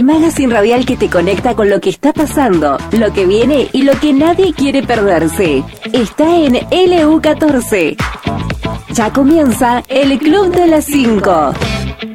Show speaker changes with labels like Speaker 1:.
Speaker 1: magazine radial que te conecta con lo que está pasando, lo que viene y lo que nadie quiere perderse. Está en LU14. Ya comienza el Club de las 5.